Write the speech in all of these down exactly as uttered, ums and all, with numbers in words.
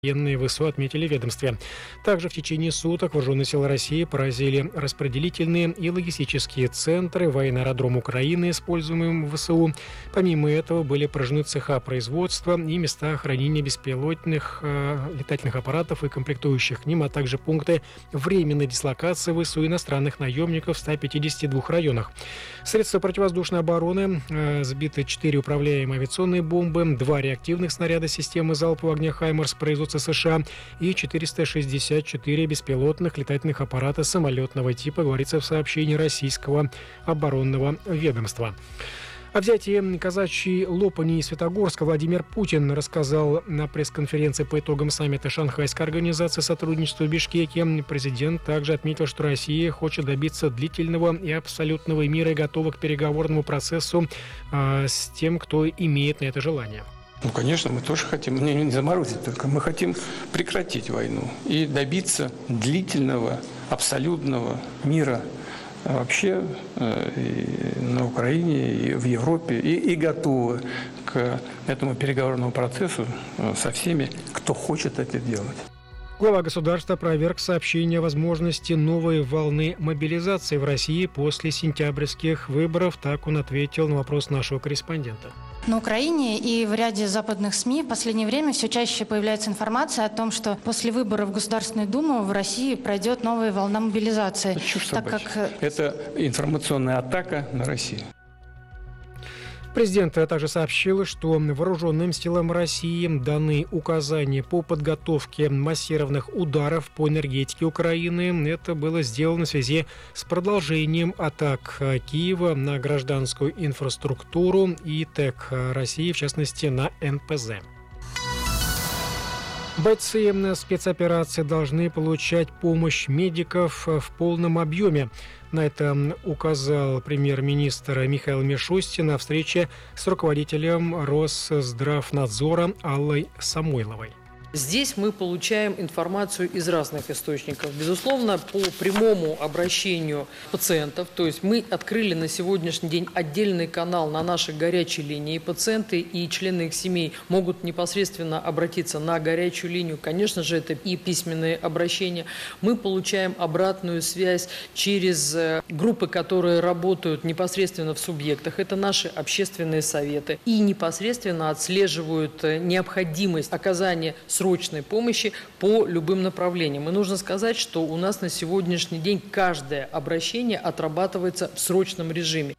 военные ВСУ, отметили в ведомстве. Также в течение суток вооруженные силы России поразили распределительные и логистические центры, военный аэродром Украины, используемый в ВСУ. Помимо этого были поражены цеха производства и места хранения беспилотных э, летательных аппаратов и комплектующих к ним, а также пункты временной дислокации ВСУ иностранных наемников в ста пятидесяти двух районах. Средства противовоздушной обороны э, сбиты четыре управляемые авиационные бомбы, два реактивных снаряда системы залпового огня «Хаймарс» производства США и четыреста шестьдесят четыре беспилотных летательных аппарата самолетного типа, говорится в сообщении российского оборонного ведомства. О взятии казачьей Лопани и Светогорска Владимир Путин рассказал на пресс-конференции по итогам саммита Шанхайской организации сотрудничества в Бишкеке. Президент также отметил, что Россия хочет добиться длительного и абсолютного мира и готова к переговорному процессу э, с тем, кто имеет на это желание. Ну, конечно, мы тоже хотим, не, не заморозить только, мы хотим прекратить войну и добиться длительного, абсолютного мира вообще и на Украине, и в Европе, и, и готовы к этому переговорному процессу со всеми, кто хочет это делать. Глава государства опроверг сообщение о возможности новой волны мобилизации в России после сентябрьских выборов. Так он ответил на вопрос нашего корреспондента. На Украине и в ряде западных СМИ в последнее время все чаще появляется информация о том, что после выборов в Государственную Думу в России пройдет новая волна мобилизации. Это чушь собачья. Как... Это информационная атака на Россию. Президент также сообщил, что вооруженным силам России даны указания по подготовке массированных ударов по энергетике Украины. Это было сделано в связи с продолжением атак Киева на гражданскую инфраструктуру и ТЭК России, в частности, на эн пэ зэ. Бойцы спецоперации должны получать помощь медиков в полном объеме. На это указал премьер-министр Михаил Мишустин на встрече с руководителем Росздравнадзора Аллой Самойловой. Здесь мы получаем информацию из разных источников. Безусловно, по прямому обращению пациентов, то есть мы открыли на сегодняшний день отдельный канал на нашей горячей линии. Пациенты и члены их семей могут непосредственно обратиться на горячую линию. Конечно же, это и письменные обращения. Мы получаем обратную связь через группы, которые работают непосредственно в субъектах. Это наши общественные советы. И непосредственно отслеживают необходимость оказания срочной помощи по любым направлениям. И нужно сказать, что у нас на сегодняшний день каждое обращение отрабатывается в срочном режиме.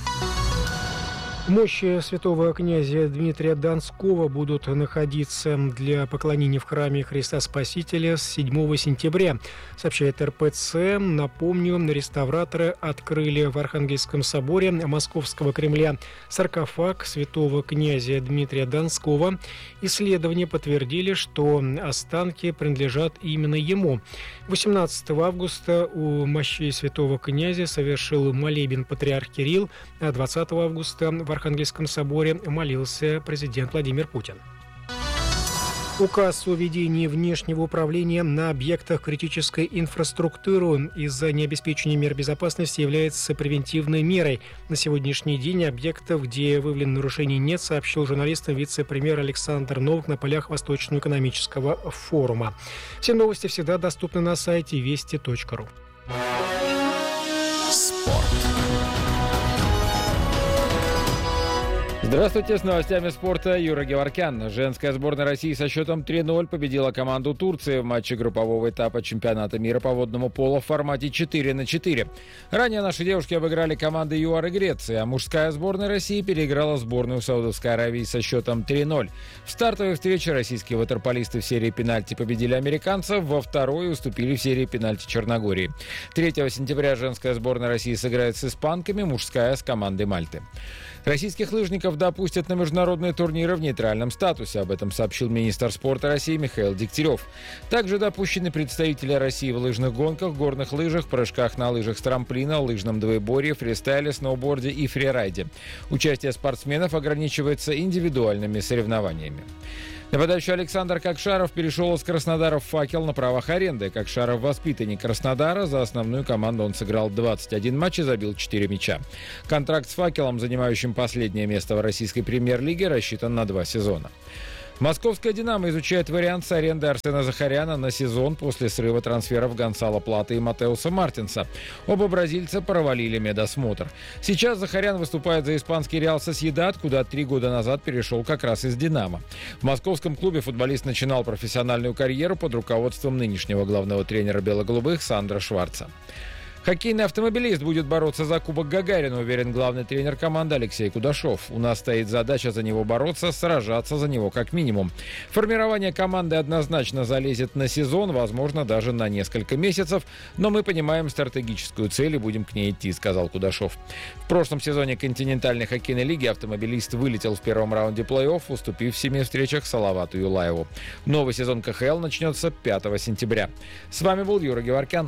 Мощи святого князя Дмитрия Донского будут находиться для поклонения в храме Христа Спасителя с седьмого сентября, сообщает эр пэ цэ. Напомню, реставраторы открыли в Архангельском соборе Московского Кремля саркофаг святого князя Дмитрия Донского. Исследования подтвердили, что останки принадлежат именно ему. восемнадцатого августа у мощей святого князя совершил молебен патриарх Кирилл, а двадцатого августа в Архангельском соборе молился президент Владимир Путин. Указ о введении внешнего управления на объектах критической инфраструктуры из-за необеспечения мер безопасности является превентивной мерой. На сегодняшний день объектов, где выявлено нарушений, нет, сообщил журналистам вице-премьер Александр Новак на полях Восточного экономического форума. Все новости всегда доступны на сайте вести точка ру. Спорт. Здравствуйте, с новостями спорта Юра Геворкян. Женская сборная России со счетом три ноль победила команду Турции в матче группового этапа чемпионата мира по водному поло в формате четыре на четыре. Ранее наши девушки обыграли команды ЮАР и Греции, а мужская сборная России переиграла сборную Саудовской Аравии со счетом три ноль. В стартовой встрече российские ватерполисты в серии пенальти победили американцев, во второй уступили в серии пенальти Черногории. третьего сентября женская сборная России сыграет с испанками, мужская с командой Мальты. Российских лыжников допустят на международные турниры в нейтральном статусе. Об этом сообщил министр спорта России Михаил Дегтярев. Также допущены представители России в лыжных гонках, горных лыжах, прыжках на лыжах с трамплина, лыжном двоеборье, фристайле, сноуборде и фрирайде. Участие спортсменов ограничивается индивидуальными соревнованиями. Нападающий Александр Кокшаров перешел из Краснодара в «Факел» на правах аренды. Кокшаров – воспитанник Краснодара. За основную команду он сыграл двадцать один матч и забил четыре мяча. Контракт с «Факелом», занимающим последнее место в российской премьер-лиге, рассчитан на два сезона. Московская «Динамо» изучает вариант с аренды Арсена Захаряна на сезон после срыва трансферов Гонсало Платы и Матеуса Мартинса. Оба бразильца провалили медосмотр. Сейчас Захарян выступает за испанский «Реал Сосьедад», куда три года назад перешел как раз из «Динамо». В московском клубе футболист начинал профессиональную карьеру под руководством нынешнего главного тренера бело-голубых Сандра Шварца. Хоккейный автомобилист будет бороться за Кубок Гагарина, уверен главный тренер команды Алексей Кудашов. У нас стоит задача за него бороться, сражаться за него как минимум. Формирование команды однозначно залезет на сезон, возможно, даже на несколько месяцев, но мы понимаем стратегическую цель и будем к ней идти, сказал Кудашов. В прошлом сезоне континентальной хоккейной лиги автомобилист вылетел в первом раунде плей-офф, уступив в семи встречах Салавату Юлаеву. Новый сезон ка ха эл начнется пятого сентября. С вами был Юра Геворкян.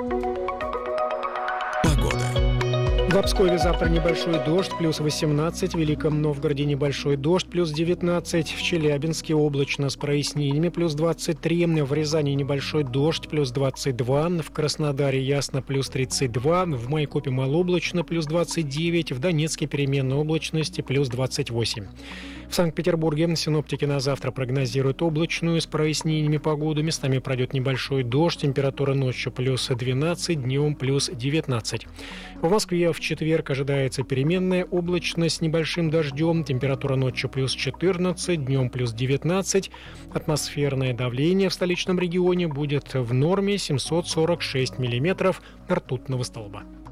В Обскове завтра небольшой дождь, плюс восемнадцать. В Великом Новгороде небольшой дождь, плюс девятнадцать. В Челябинске облачно с прояснениями, плюс двадцать три. В Рязани небольшой дождь, плюс двадцать два. В Краснодаре ясно, плюс тридцать два. В Майкопе малооблачно, плюс двадцать девять. В Донецке переменная облачность, плюс двадцать восемь. В Санкт-Петербурге синоптики на завтра прогнозируют облачную с прояснениями погоду. Местами пройдет небольшой дождь. Температура ночью плюс двенадцать, днем плюс девятнадцать. В Москве в четверг ожидается переменная облачность с небольшим дождем. Температура ночью плюс четырнадцать, днем плюс девятнадцать. Атмосферное давление в столичном регионе будет в норме семьсот сорок шесть миллиметров ртутного столба.